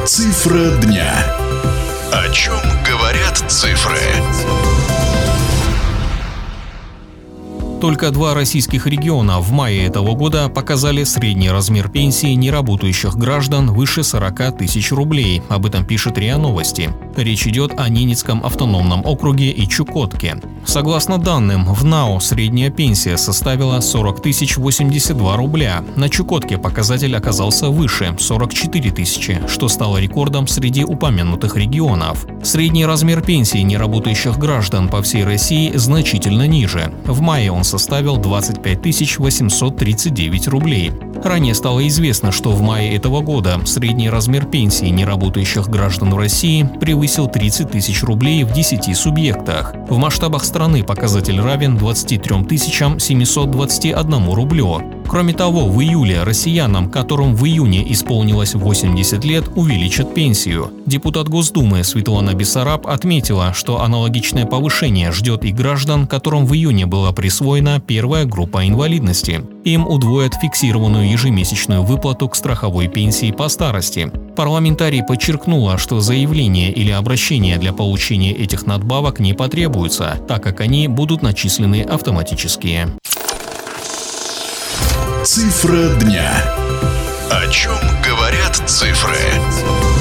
Цифра дня. О чем говорят цифры? Только 2 российских региона в мае этого года показали средний размер пенсии неработающих граждан выше 40 тысяч рублей. Об этом пишет РИА Новости. Речь идет о Ненецком автономном округе и Чукотке. Согласно данным, в НАО средняя пенсия составила 40 082 рубля. На Чукотке показатель оказался выше – 44 тысячи, что стало рекордом среди упомянутых регионов. Средний размер пенсии неработающих граждан по всей России значительно ниже. В мае он составил 25 839 рублей. Ранее стало известно, что в мае этого года средний размер пенсии неработающих граждан в России превысил 30 тысяч рублей в 10 субъектах. В масштабах страны показатель равен 23 721 рублю. Кроме того, в июле россиянам, которым в июне исполнилось 80 лет, увеличат пенсию. Депутат Госдумы Светлана Бессараб отметила, что аналогичное повышение ждет и граждан, которым в июне была присвоена первая группа инвалидности. Им удвоят фиксированную ежемесячную выплату к страховой пенсии по старости. Парламентарий подчеркнула, что заявление или обращение для получения этих надбавок не потребуется, так как они будут начислены автоматически. Цифра дня. О чем говорят цифры?